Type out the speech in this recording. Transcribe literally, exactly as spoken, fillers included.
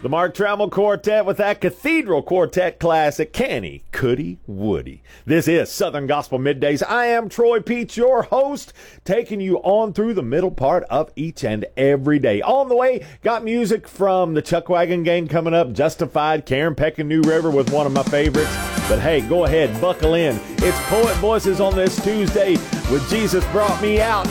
The Mark Trammell Quartet with that Cathedral Quartet classic, Canny, Couldy, Woody. This is Southern Gospel Middays. I am Troy Peach, your host, taking you on through the middle part of each and every day. On the way, got music from the Chuckwagon Gang coming up, Justified, Karen Peck and New River with one of my favorites. But hey, go ahead, buckle in. It's Poet Voices on this Tuesday with Jesus Brought Me Out.